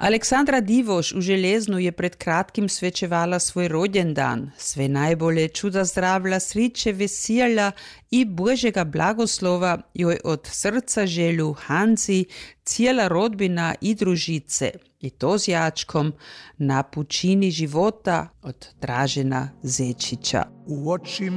Aleksandra Divoš u Železnu je pred kratkim svečevala svoj rođendan. Sve najbolje, čuda zdravlja, sreće, veselja i Božjega blagoslova joj od srca želju Hanzi, cijela rodbina i družice. I to s jačkom na pučini života od Dražena Zečića. U očima